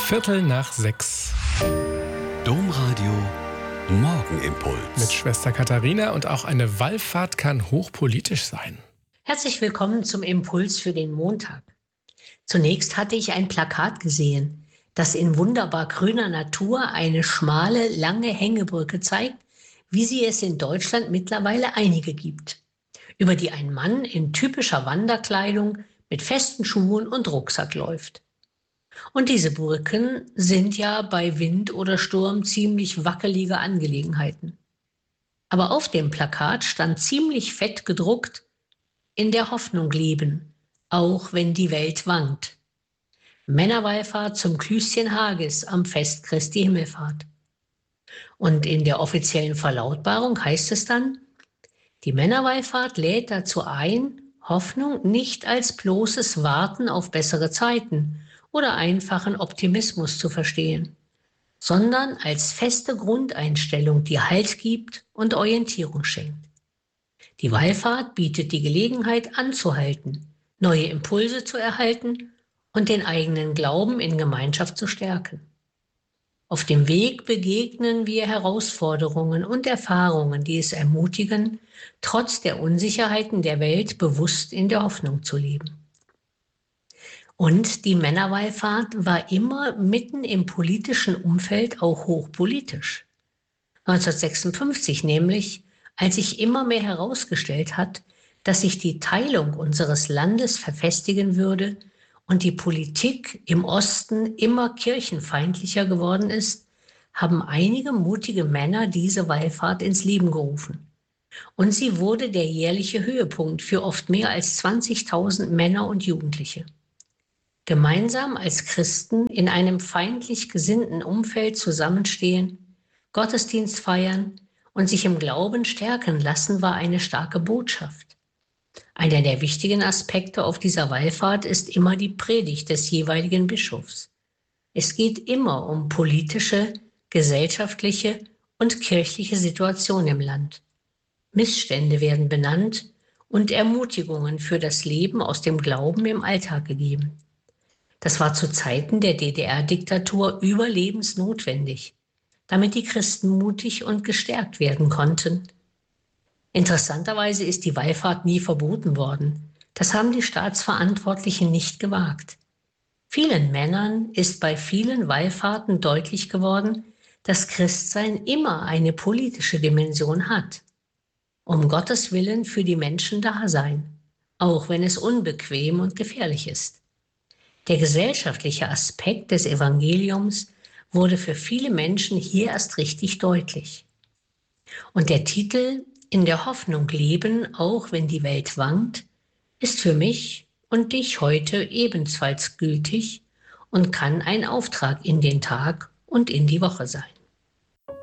5:15. Domradio Morgenimpuls. Mit Schwester Katharina, und auch eine Wallfahrt kann hochpolitisch sein. Herzlich willkommen zum Impuls für den Montag. Zunächst hatte ich ein Plakat gesehen, das in wunderbar grüner Natur eine schmale, lange Hängebrücke zeigt, wie sie es in Deutschland mittlerweile einige gibt, über die ein Mann in typischer Wanderkleidung mit festen Schuhen und Rucksack läuft. Und diese Brücken sind ja bei Wind oder Sturm ziemlich wackelige Angelegenheiten. Aber auf dem Plakat stand ziemlich fett gedruckt: in der Hoffnung leben, auch wenn die Welt wankt. Männerwallfahrt zum Klüschen Hages am Fest Christi Himmelfahrt. Und in der offiziellen Verlautbarung heißt es dann: Die Männerwallfahrt lädt dazu ein, Hoffnung nicht als bloßes Warten auf bessere Zeiten oder einfachen Optimismus zu verstehen, sondern als feste Grundeinstellung, die Halt gibt und Orientierung schenkt. Die Wallfahrt bietet die Gelegenheit, anzuhalten, neue Impulse zu erhalten und den eigenen Glauben in Gemeinschaft zu stärken. Auf dem Weg begegnen wir Herausforderungen und Erfahrungen, die es ermutigen, trotz der Unsicherheiten der Welt bewusst in der Hoffnung zu leben. Und die Männerwallfahrt war immer mitten im politischen Umfeld auch hochpolitisch. 1956 nämlich, als sich immer mehr herausgestellt hat, dass sich die Teilung unseres Landes verfestigen würde und die Politik im Osten immer kirchenfeindlicher geworden ist, haben einige mutige Männer diese Wallfahrt ins Leben gerufen. Und sie wurde der jährliche Höhepunkt für oft mehr als 20.000 Männer und Jugendliche. Gemeinsam als Christen in einem feindlich gesinnten Umfeld zusammenstehen, Gottesdienst feiern und sich im Glauben stärken lassen, war eine starke Botschaft. Einer der wichtigen Aspekte auf dieser Wallfahrt ist immer die Predigt des jeweiligen Bischofs. Es geht immer um politische, gesellschaftliche und kirchliche Situationen im Land. Missstände werden benannt und Ermutigungen für das Leben aus dem Glauben im Alltag gegeben. Das war zu Zeiten der DDR-Diktatur überlebensnotwendig, damit die Christen mutig und gestärkt werden konnten. Interessanterweise ist die Wallfahrt nie verboten worden. Das haben die Staatsverantwortlichen nicht gewagt. Vielen Männern ist bei vielen Wallfahrten deutlich geworden, dass Christsein immer eine politische Dimension hat. Um Gottes Willen für die Menschen da sein, auch wenn es unbequem und gefährlich ist. Der gesellschaftliche Aspekt des Evangeliums wurde für viele Menschen hier erst richtig deutlich. Und der Titel "In der Hoffnung leben, auch wenn die Welt wankt" ist für mich und dich heute ebenfalls gültig und kann ein Auftrag in den Tag und in die Woche sein.